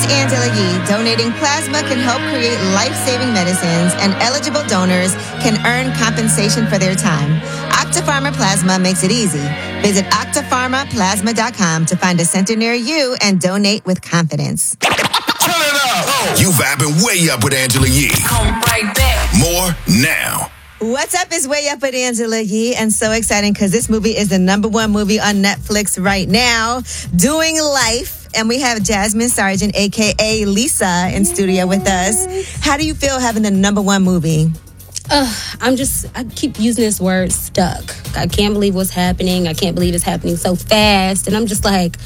Angela Yee. Donating plasma can help create life-saving medicines, and eligible donors can earn compensation for their time. Octapharma Plasma makes it easy. Visit octapharmaplasma.com to find a center near you and donate with confidence. Turn it up! You vibing way up with Angela Yee. Come right back. More now. What's up? It's Way Up with Angela Yee, and so exciting because this movie is the #1 movie on Netflix right now, Doing Life. And we have Jasmine Sargent, a.k.a. Lisa, in studio with us. How do you feel having the #1 movie? I keep using this word, stuck. I can't believe what's happening. I can't believe it's happening so fast. And I'm just like,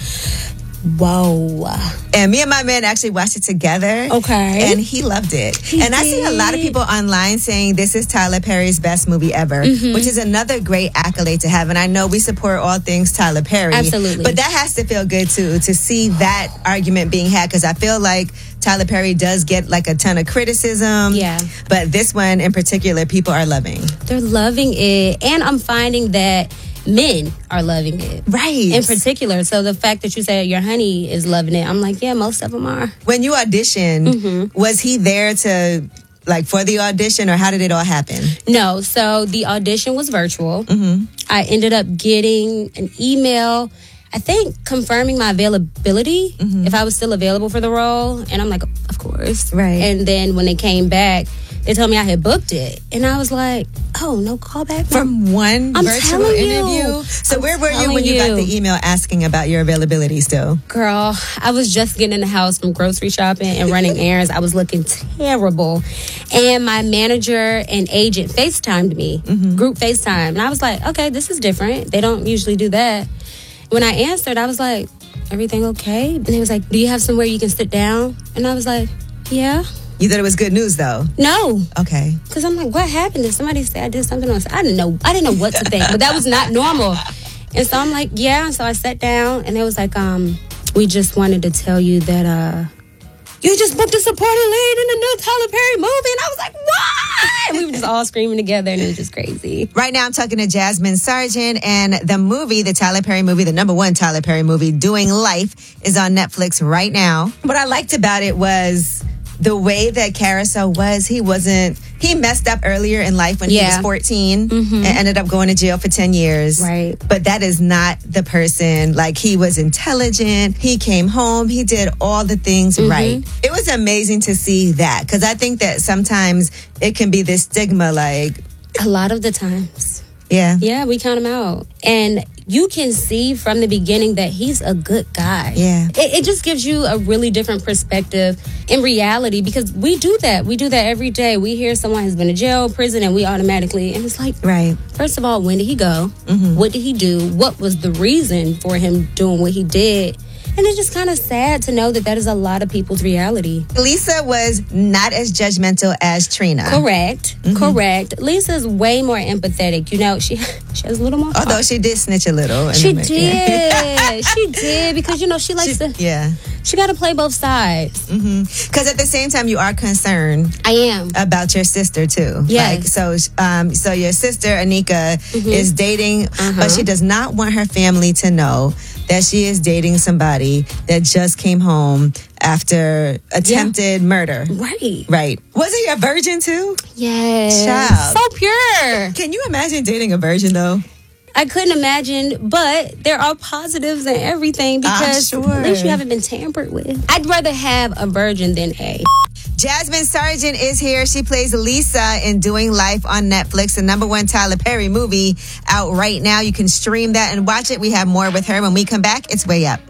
whoa. And me and my man actually watched it together. Okay. And he loved it. I see a lot of people online saying this is Tyler Perry's best movie ever, which is another great accolade to have. And I know we support all things Tyler Perry. Absolutely. But that has to feel good, too, to see that argument being had, because I feel like Tyler Perry does get like a ton of criticism. Yeah. But this one in particular, people are loving. They're loving it. And I'm finding that men are loving it. Right. In particular. So the fact that you said your honey is loving it, I'm like, yeah, most of them are. When you auditioned, was he there to, like, for the audition, or how did it all happen? No. So the audition was virtual. I ended up getting an email, I think, confirming my availability, if I was still available for the role. And I'm like, of course. Right. And then when they came back, they told me I had booked it. And I was like, oh, no callback? From one I'm virtual telling you. interview? So I'm where were you telling when you got you. the email asking about your availability still? Girl, I was just getting in the house from grocery shopping and running errands. I was looking terrible. And my manager and agent FaceTimed me, group FaceTime. And I was like, okay, this is different. They don't usually do that. When I answered, I was like, everything okay? And he was like, do you have somewhere you can sit down? And I was like, yeah. You thought it was good news, though? No. Okay. Because I'm like, what happened? Did somebody say I did something else? I didn't know what to think, but that was not normal. And so I'm like, yeah. And so I sat down, and it was like, we just wanted to tell you that you just booked a supporting lead in the new Tyler Perry movie. And I was like, what? And we were just all screaming together, and it was just crazy. Right now I'm talking to Jasmine Sargent, and the movie, the Tyler Perry movie, the #1 Tyler Perry movie, Doing Life, is on Netflix right now. What I liked about it was the way that Carousel was. He messed up earlier in life when he was 14 and ended up going to jail for 10 years. Right. But that is not the person. Like, he was intelligent. He came home. He did all the things right. It was amazing to see that, because I think that sometimes it can be this stigma, like, A lot of the times. yeah. Yeah, we count him out. And you can see from the beginning that he's a good guy. Yeah. It just gives you a really different perspective in reality, because we do that. We do that every day. We hear someone has been in jail, prison, and we automatically, and it's like, Right. first of all, when did he go? What did he do? What was the reason for him doing what he did? And it's just kind of sad to know that that is a lot of people's reality. Lisa was not as judgmental as Trina. Correct. Lisa's way more empathetic. You know, she has a little more heart. Although she did snitch a little. in She the- did. She did, because, you know, she likes to... Yeah. She got to play both sides. Because at the same time, you are concerned I am. about your sister, too. Yes. Like, so your sister, Anika, is dating, but she does not want her family to know that she is dating somebody that just came home after attempted murder. Right. Right. Was he a virgin, too? Yes. Child. So pure. Can you imagine dating a virgin, though? I couldn't imagine, but there are positives in everything, because sure. at least you haven't been tampered with. I'd rather have a virgin than a... Jasmine Sargent is here. She plays Lisa in Doing Life on Netflix, the #1 Tyler Perry movie out right now. You can stream that and watch it. We have more with her when we come back. It's Way Up.